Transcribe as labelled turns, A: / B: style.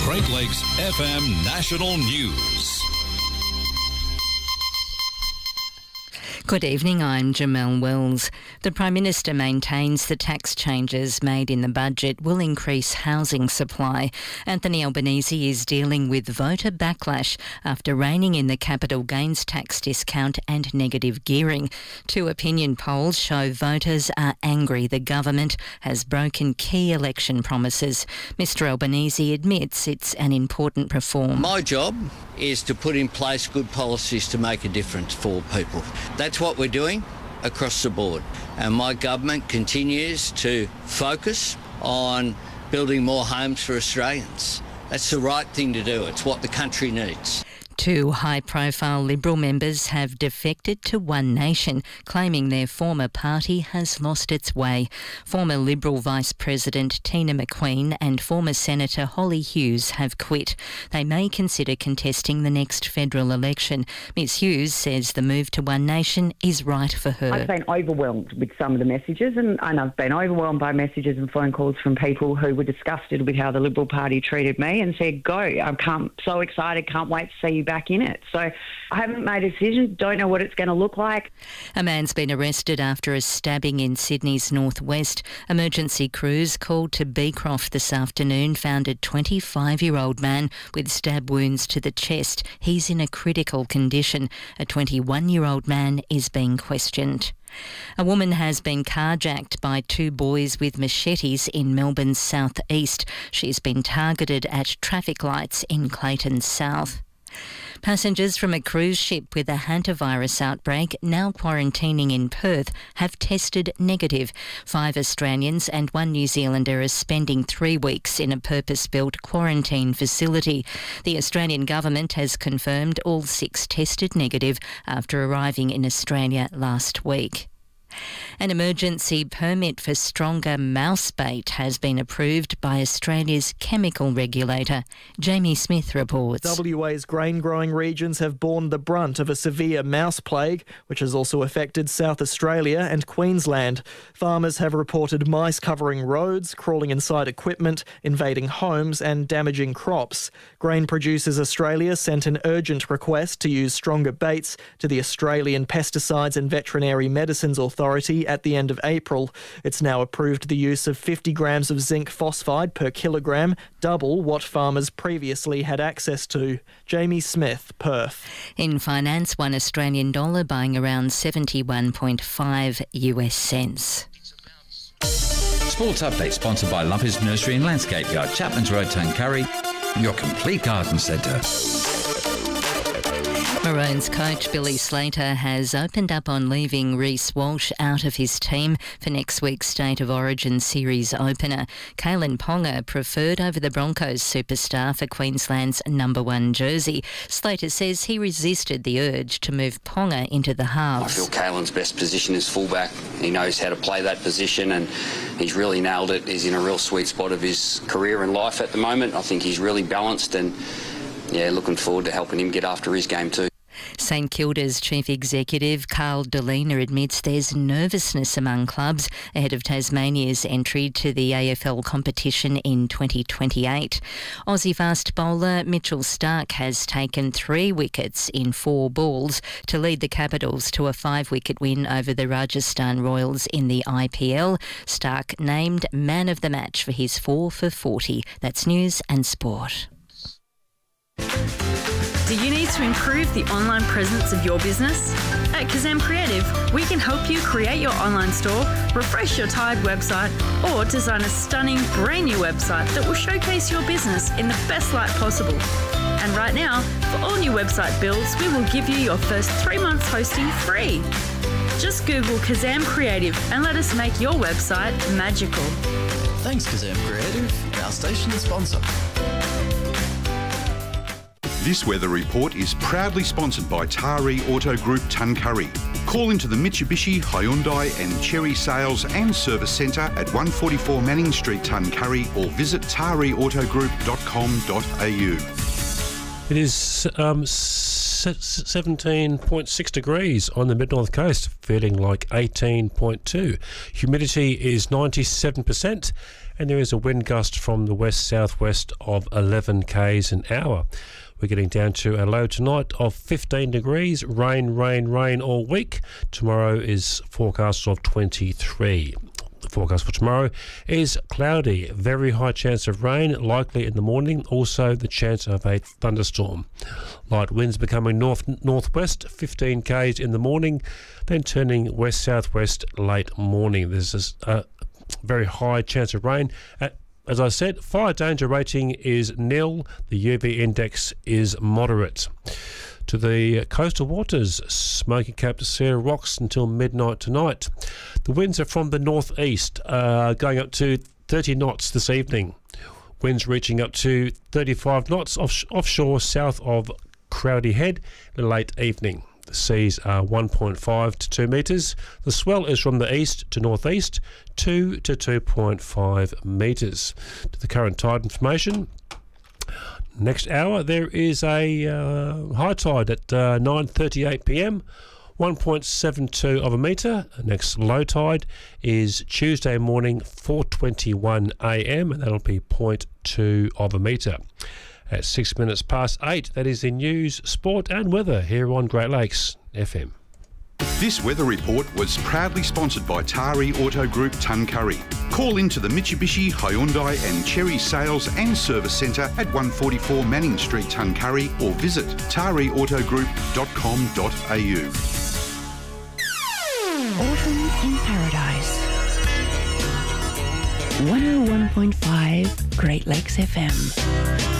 A: Great Lakes FM National News.
B: Good evening, I'm Jamelle Wells. The Prime Minister maintains the tax changes made in the budget will increase housing supply. Anthony Albanese is dealing with voter backlash after reining in the capital gains tax discount and negative gearing. Two opinion polls show voters are angry the government has broken key election promises. Mr Albanese admits it's an important reform.
C: My job is to put in place good policies to make a difference for people. That's what we're doing across the board. And my government continues to focus on building more homes for Australians. That's the right thing to do. It's what the country needs.
B: Two high-profile Liberal members have defected to One Nation, claiming their former party has lost its way. Former Liberal Vice President Tina McQueen and former Senator Holly Hughes have quit. They may consider contesting the next federal election. Ms Hughes says the move to One Nation is right for her.
D: I've been overwhelmed with some of the messages and I've been overwhelmed by messages and phone calls from people who were disgusted with how the Liberal Party treated me and said, go, I'm so excited, can't wait to see you back in it. So I haven't made a decision, don't know what it's going to look like.
B: A man's been arrested after a stabbing in Sydney's northwest. Emergency crews called to Beecroft this afternoon found a 25-year-old man with stab wounds to the chest. He's in a critical condition. A 21-year-old man is being questioned. A woman has been carjacked by two boys with machetes in Melbourne's south-east. She's been targeted at traffic lights in Clayton South. Passengers from a cruise ship with a hantavirus outbreak now quarantining in Perth have tested negative. 5 Australians and 1 New Zealander are spending 3 weeks in a purpose-built quarantine facility. The Australian government has confirmed all 6 tested negative after arriving in Australia last week. An emergency permit for stronger mouse bait has been approved by Australia's chemical regulator. Jamie Smith reports.
E: WA's grain-growing regions have borne the brunt of a severe mouse plague, which has also affected South Australia and Queensland. Farmers have reported mice covering roads, crawling inside equipment, invading homes and damaging crops. Grain Producers Australia sent an urgent request to use stronger baits to the Australian Pesticides and Veterinary Medicines Authority at the end of April. It's now approved the use of 50 grams of zinc phosphide per kilogram, double what farmers previously had access to. Jamie Smith, Perth.
B: In finance, $1 Australian dollar buying around 71.5 US cents.
F: Sports Update sponsored by Lumpy's Nursery and Landscape Yard, Chapman's Road, Tuncurry, your complete garden centre.
B: Maroons coach Billy Slater has opened up on leaving Reece Walsh out of his team for next week's State of Origin Series opener. Kalen Ponga preferred over the Broncos superstar for Queensland's #1 jersey. Slater says he resisted the urge to move Ponga into the halves.
G: I feel Kalen's best position is fullback. He knows how to play that position and he's really nailed it. He's in a real sweet spot of his career and life at the moment. I think he's really balanced and, looking forward to helping him get after his game too.
B: St Kilda's chief executive Carl Delena admits there's nervousness among clubs ahead of Tasmania's entry to the AFL competition in 2028. Aussie fast bowler Mitchell Starc has taken 3 wickets in 4 balls to lead the Capitals to a 5-wicket win over the Rajasthan Royals in the IPL. Starc named man of the match for his 4 for 40. That's news and sport.
H: Do you need to improve the online presence of your business? At Kazam Creative, we can help you create your online store, refresh your tired website, or design a stunning brand new website that will showcase your business in the best light possible. And right now, for all new website builds, we will give you your first 3 months hosting free. Just Google Kazam Creative and let us make your website magical.
I: Thanks Kazam Creative, our station sponsor.
J: This weather report is proudly sponsored by Taree Auto Group Tuncurry. Call into the Mitsubishi, Hyundai and Chery Sales and Service Centre at 144 Manning Street, Tuncurry, or visit tareeautogroup.com.au.
K: It is 17.6 degrees on the mid-north coast, feeling like 18.2. Humidity is 97%. and there is a wind gust from the west-southwest of 11 k's an hour. We're getting down to a low tonight of 15 degrees, rain all week. Tomorrow is forecast of 23. The forecast for tomorrow is cloudy, very high chance of rain, likely in the morning, also the chance of a thunderstorm. Light winds becoming northwest, 15 k's in the morning, then turning west-southwest late morning. There's a very high chance of rain. As I said, fire danger rating is nil. The UV index is moderate. To the coastal waters, smoky Cape Sierra rocks until midnight tonight. The winds are from the northeast, going up to 30 knots this evening. Winds reaching up to 35 knots offshore south of Crowdy Head in the late evening. The seas are 1.5 to 2 metres. The swell is from the east to northeast, 2 to 2.5 metres. To the current tide information. Next hour, there is a high tide at 9:38 p.m, 1.72 of a metre. Next low tide is Tuesday morning, 4:21 a.m, and that'll be 0.2 of a metre. At 6 minutes past 8, that is the news, sport and weather here on Great Lakes FM.
J: This weather report was proudly sponsored by Tari Auto Group Tuncurry. Call into the Mitsubishi, Hyundai and Cherry Sales and Service Centre at 144 Manning Street, Tuncurry, or visit tariautogroup.com.au.
L: Autumn in Paradise. 101.5 Great Lakes FM.